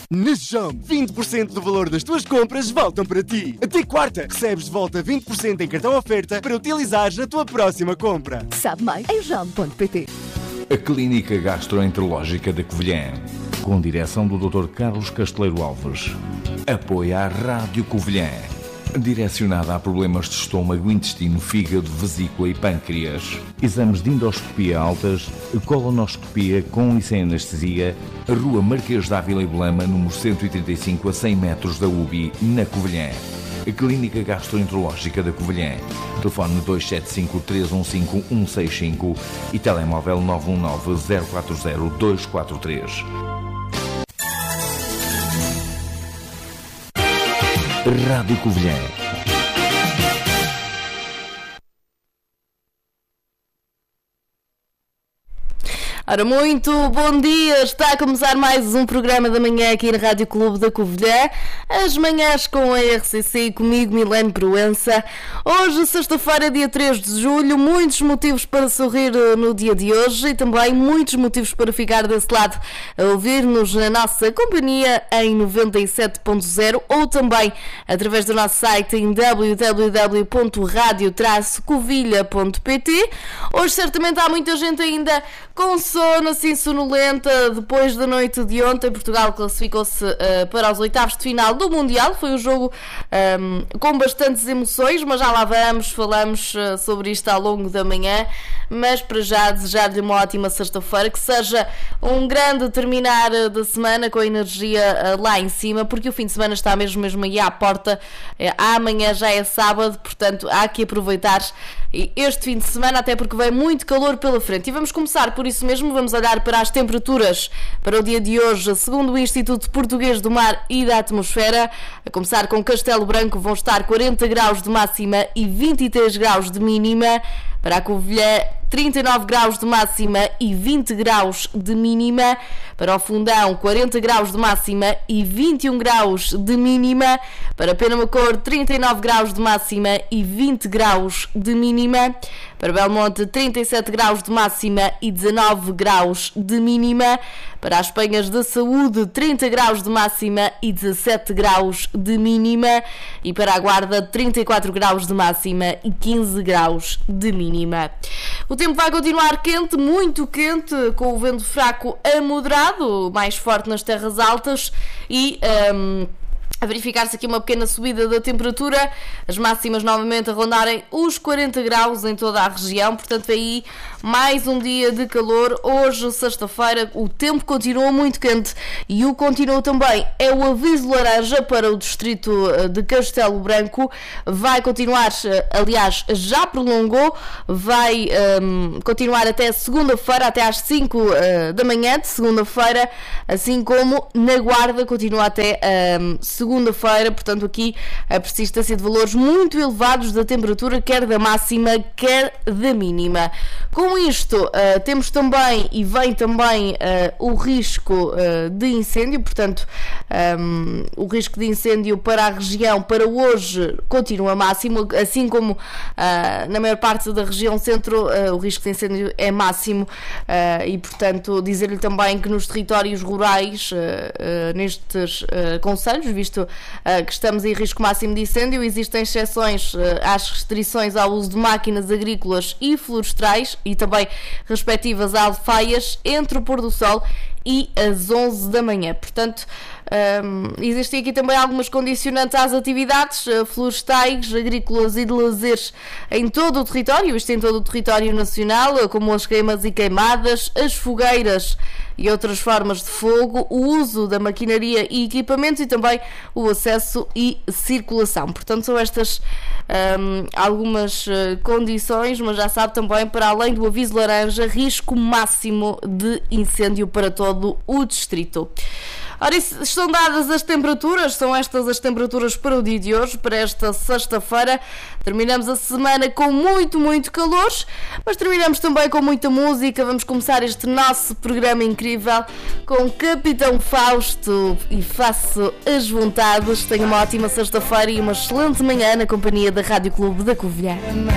Na JOM, 20% do valor das tuas compras voltam para ti. Até quarta, recebes de volta 20% em cartão oferta para utilizares na tua próxima compra. Sabe mais em jom.pt. A Clínica Gastroenterológica da Covilhã, com direção do Dr. Carlos Casteleiro Alves. Apoia a Rádio Covilhã, direcionada a problemas de estômago, intestino, fígado, vesícula e pâncreas. Exames de endoscopia altas, colonoscopia com e sem anestesia. Rua Marquês de Ávila e Belema, número 135, a 100 metros da UBI, na Covilhã. A Clínica Gastroenterológica da Covilhã. Telefone 275-315-165 e telemóvel 919-040-243. Rádio Covilhã. Ora, muito bom dia, está a começar mais um programa da manhã aqui na Rádio Clube da Covilhã, as manhãs com a RCC e comigo, Milene Proença. Hoje, sexta-feira, dia 3 de julho, muitos motivos para sorrir no dia de hoje e também muitos motivos para ficar desse lado a ouvir-nos na nossa companhia em 97.0 ou também através do nosso site em www.radio-covilha.pt. Hoje certamente há muita gente ainda com sono, assim sonolenta, depois da noite de ontem. Portugal classificou-se para os oitavos de final do Mundial. Foi um jogo com bastantes emoções, mas já lá vamos, falamos sobre isto ao longo da manhã. Mas para já, desejar-lhe uma ótima sexta-feira, que seja um grande terminar da semana com a energia lá em cima, porque o fim de semana está mesmo aí à porta. Amanhã já é sábado, portanto há que aproveitar este fim de semana, até porque vem muito calor pela frente. E vamos começar por isso mesmo, vamos olhar para as temperaturas para o dia de hoje, segundo o Instituto Português do Mar e da Atmosfera. A começar com Castelo Branco, vão estar 40 graus de máxima e 23 graus de mínima. Para a Covilhã, 39 graus de máxima e 20 graus de mínima. Para o Fundão, 40 graus de máxima e 21 graus de mínima. Para Penamacor, 39 graus de máxima e 20 graus de mínima. Para Belmonte, 37 graus de máxima e 19 graus de mínima. Para as Penhas da Saúde, 30 graus de máxima e 17 graus de mínima. E para a Guarda, 34 graus de máxima e 15 graus de mínima. O tempo vai continuar quente, muito quente, com o vento fraco a moderado, mais forte nas terras altas e a verificar-se aqui uma pequena subida da temperatura, as máximas novamente a rondarem os 40 graus em toda a região, portanto aí mais um dia de calor. Hoje, sexta-feira, o tempo continua muito quente e o continua também é o aviso laranja para o distrito de Castelo Branco. Vai continuar, aliás, já prolongou, vai continuar até segunda-feira, até às 5 da manhã de segunda-feira, assim como na Guarda continua até segunda-feira, portanto aqui a persistência de valores muito elevados da temperatura, quer da máxima, quer da mínima. Com isto, temos também e vem também o risco de incêndio, portanto o risco de incêndio para a região para hoje continua máximo, assim como na maior parte da região centro o risco de incêndio é máximo e portanto dizer-lhe também que nos territórios rurais, nestes concelhos, visto que estamos em risco máximo de incêndio, existem exceções às restrições ao uso de máquinas agrícolas e florestais e também respectivas alfaias entre o pôr do sol e as 11 da manhã. Portanto, existem aqui também algumas condicionantes às atividades florestais, agrícolas e de lazeres em todo o território, isto em todo o território nacional, como as queimas e queimadas, as fogueiras e outras formas de fogo, o uso da maquinaria e equipamentos e também o acesso e circulação. Portanto, são estas algumas condições, mas já sabe também, para além do aviso laranja, risco máximo de incêndio para todo o distrito. Ora, estão dadas as temperaturas, são estas as temperaturas para o dia de hoje, para esta sexta-feira. Terminamos a semana com muito calor, mas terminamos também com muita música. Vamos começar este nosso programa incrível com Capitão Fausto e Faço as Vontades. Tenha uma ótima sexta-feira e uma excelente manhã na companhia da Rádio Clube da Covilhã.